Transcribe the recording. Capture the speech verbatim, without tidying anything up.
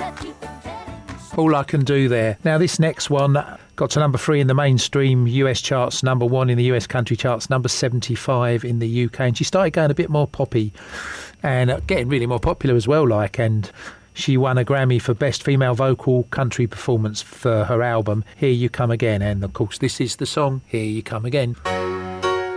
All I Can Do There. Now this next one got to number three in the mainstream U S charts, number one in the U S country charts, number seventy-five in the U K, and she started going a bit more poppy and getting really more popular as well, like, and she won a Grammy for Best Female Vocal Country Performance for her album Here You Come Again, and of course this is the song Here You Come Again.